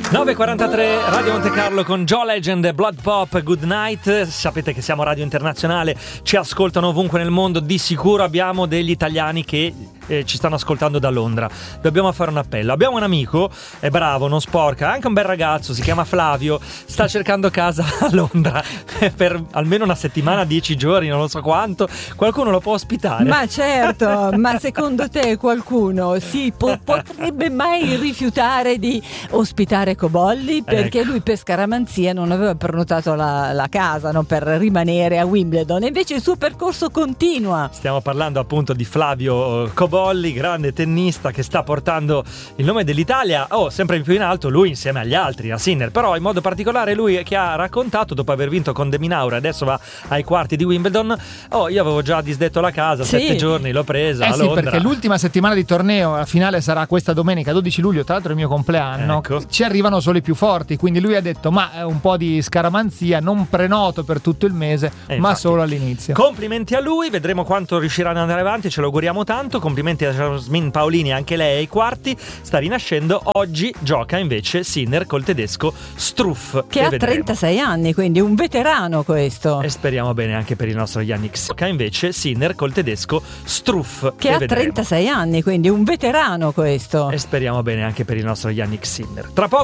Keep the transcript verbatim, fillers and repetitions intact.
nove e quarantatré, Radio Monte Carlo con John Legend e Blood Pop, Good Night. Sapete che siamo radio internazionale, ci ascoltano ovunque nel mondo. Di sicuro abbiamo degli italiani che eh, ci stanno ascoltando da Londra. Dobbiamo fare un appello. Abbiamo un amico, è bravo, non sporca, anche un bel ragazzo, si chiama Flavio, sta cercando casa a Londra per almeno una settimana, dieci giorni, non lo so quanto. Qualcuno lo può ospitare? Ma certo, ma secondo te qualcuno si po- potrebbe mai rifiutare di ospitare Cobolli? Perché Ecco. lui per scaramanzia non aveva prenotato la, la casa, no, per rimanere a Wimbledon, e invece il suo percorso continua. Stiamo parlando appunto di Flavio Cobolli, grande tennista che sta portando il nome dell'Italia, oh, sempre più in alto, lui insieme agli altri, a Sinner. Però in modo particolare lui che ha raccontato, dopo aver vinto con De Minaur, adesso va ai quarti di Wimbledon, oh, io avevo già disdetto la casa, Sì. sette giorni l'ho presa Eh a sì, Londra. perché l'ultima settimana di torneo, la finale sarà questa domenica dodici luglio, tra l'altro è il mio compleanno. Ecco. Ci arrivano solo i più forti, quindi lui ha detto ma è un po' di scaramanzia, non prenoto per tutto il mese, E ma infatti, solo all'inizio. complimenti a lui, vedremo quanto riuscirà ad andare avanti, ce lo auguriamo tanto. Complimenti a Jasmine Paolini, anche lei ai quarti, sta rinascendo. Oggi gioca invece Sinner col tedesco Struff, Che e ha vedremo. trentasei anni, quindi un veterano questo. E speriamo bene anche per il nostro Yannick. Gioca invece Sinner col tedesco Struff, Che e ha vedremo. trentasei anni, quindi un veterano questo. E speriamo bene anche per il nostro Yannick Sinner. Tra poco